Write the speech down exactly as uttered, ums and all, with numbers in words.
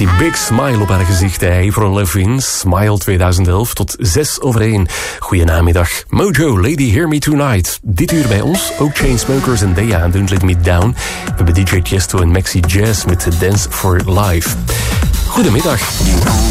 die big smile op haar gezicht. Avril Lavigne, Smile twintig elf tot zes over één. Goedenamiddag. Mojo, Lady Hear Me Tonight. Dit uur bij ons, ook Chainsmokers en Dea en Don't Let Me Down. We hebben D J Tiesto en Maxi Jazz met Dance for Life. Goedemiddag.